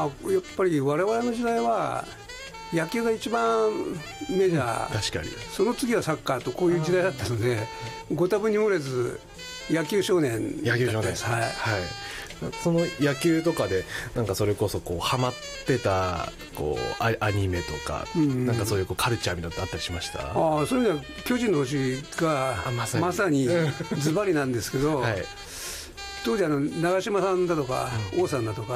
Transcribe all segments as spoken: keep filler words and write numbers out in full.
まあやっぱり我々の時代は野球が一番メジャー、 うん、確かにその次はサッカーとこういう時代だったので、ご多分に漏れず野球少年野球少年です、はい、はい、 その野球とかでなんかそれこそこうハマってたこう ア, アニメとか、うん、なんかそういうこうカルチャーみたいなのってあったりしました？ ああ、そういう意味では巨人の星がまさに、まさにズバリなんですけど、はい、当時あの長嶋さんだとか、うん、王さんだとか、はい、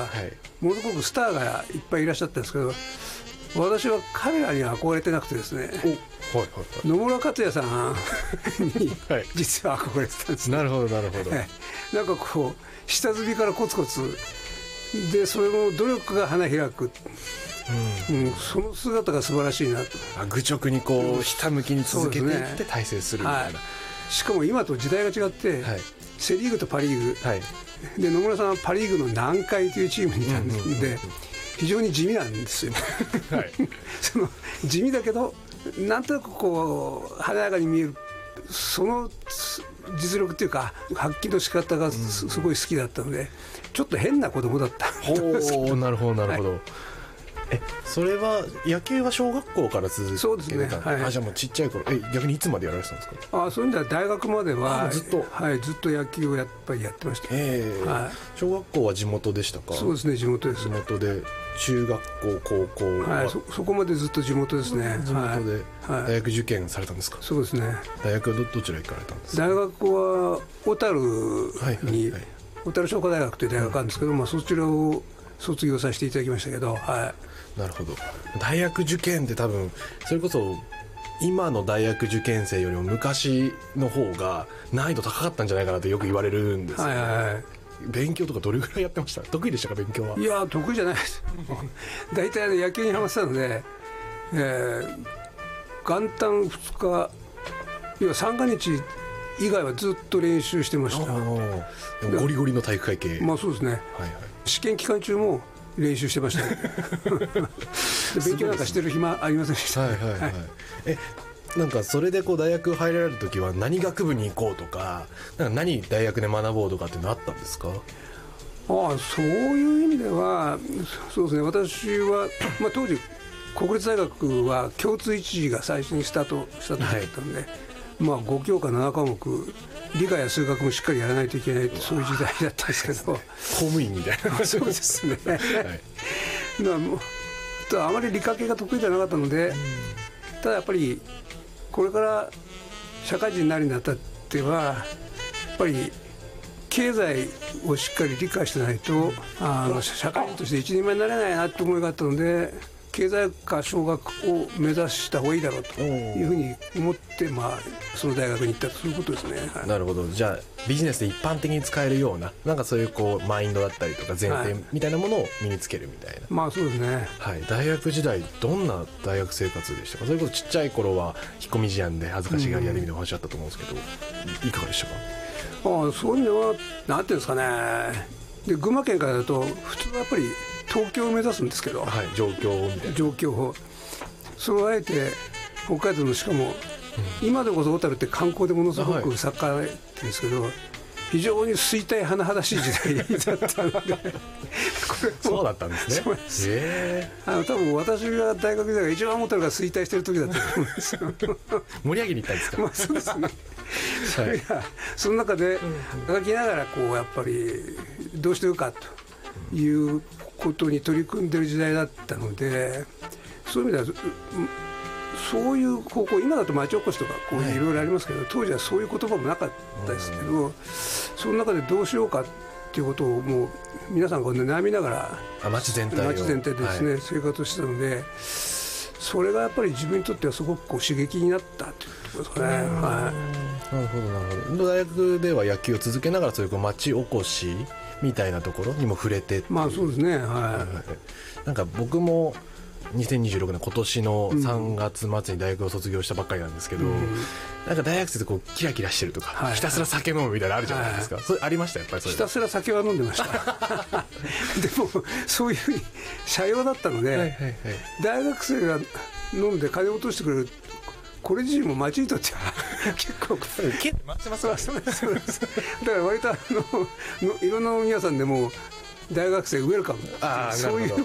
ものすごくスターがいっぱいいらっしゃったんですけど、私は彼らには憧れてなくてですね、はいはいはい、野村克也さんに実は憧れてたんです、ね、 なるほどなるほど、はい、 なんかこう下積みからコツコツでそれの努力が花開く、うんうん、その姿が素晴らしいなと。 あ、愚直にこうひたむきに続けていって大成するみたいな、ね、はい、 しかも今と時代が違って、はい、セリーグとパリーグ、はい、で野村さんはパリーグの南海というチームにいたんで、うんうんうんうん、非常に地味なんですよ、はい、その地味だけどなんとなくこう華やかに見える、その実力っていうか発揮の仕方が す, すごい好きだったので、ちょっと変な子供だったんですけど。 お、なるほどなるほど、はい、えそれは野球は小学校から続けてた？ そうですね、はい、 あ、じゃあもうちっちゃい頃、え逆にいつまでやられてたんですか？ あ、そういう意味では大学まではずっと、 はい、ずっと野球をやっぱりやってました、 えーはい、小学校は地元でしたか？ そうですね、地元です。 地元で中学校高校は、 はい、そ, そこまでずっと地元ですね。 地元で、 はい、 大学受験されたんですか？ そうですね。 大学は ど, どちら行かれたんですか？ 大学は小樽に、はいはいはい、小樽商科大学という大学があるんですけど、まあ、そちらを卒業させていただきましたけど、はい、 なるほど。大学受験って多分それこそ今の大学受験生よりも昔の方が難易度高かったんじゃないかなとよく言われるんですよね、はいはいはい。勉強とかどれぐらいやってました？得意でしたか、勉強は？ いや得意じゃないです大体、ね、野球にハマってたので、えー、元旦ふつか要は三が日以外はずっと練習してました。 でもゴリゴリの体育会系。 まあそうですね、はいはい、試験期間中も練習してました、ね、勉強なんかしてる暇ありませんでした、ね、はいはいはい、はい、 えなんかそれでこう大学入られるときは何学部に行こうとか、なんか何大学で学ぼうとかってのあったんですか？ ああ、そういう意味ではそうですね、私は、まあ、当時国立大学は共通一次が最初にスタートした時だったので、はい、まあ、ご教科ななかもく理科や数学もしっかりやらないといけないってそういう時代だったんですけど、 公務員みたいなそうですね、はい、だからもうあまり理科系が得意じゃなかったので、ただやっぱりこれから社会人になるにあたってはやっぱり経済をしっかり理解してないとあの社会人として一人前になれないなって思いがあったので、経済科小学を目指した方がいいだろうというふうに思って、まあ、その大学に行ったということですね、はい、 なるほど。じゃあビジネスで一般的に使えるようななんかそういうこうマインドだったりとか前提みたいなものを身につけるみたいな、はい、 まあそうですね、 はい、大学時代どんな大学生活でしたか？それこそちっちゃい頃は引っ込み思案で恥ずかしがり屋でみたいなお話あったと思うんですけど、うん、いかがでしたか？ ああ、そういうのはなんていうんですかね、で群馬県からだと普通はやっぱり東京を目指すんですけど、 はい、状況みたいな状況をそれをあえて北海道のしかも、うん、今でこそ小樽って観光でものすごく栄えてるんですけど、はい、非常に衰退甚だしい時代だったのでこれそうだったんですね。 そうです。へー、あの多分私が大学時代が一番小樽が衰退してる時だったと思うんですよ盛り上げに行ったんですか？ まあそうですねそれがその中で書きながらこうやっぱりどうしてるかということに取り組んでる時代だったので、そういう意味ではそういう方向、今だと町おこしとかこういろいろありますけど、当時はそういう言葉もなかったですけど、その中でどうしようかっていうことをもう皆さんが悩みながらあ町全体を町全体でですね、はい、生活してたので、それがやっぱり自分にとってはすごくこう刺激になったということですかね、はい、 なるほどなるほど。大学では野球を続けながらそういう町おこしみたいなところにも触れてっていう、 まあそうですね、はい、 なんか僕もにせんにじゅうろくねん今年のさんがつ末に大学を卒業したばっかりなんですけど、うん、なんか大学生でこうキラキラしてるとか、はい、ひたすら酒飲むみたいなのあるじゃないですか、はい、それありました？やっぱりそれひたすら酒は飲んでましたでもそういう社用だったので、はいはいはい、大学生が飲んで金を落としてくれる、これ自身も町にとっては結構結構待ちますそうですそうです。だから割とあのいろんな皆さんでも大学生ウェルカム、 あ、 そういう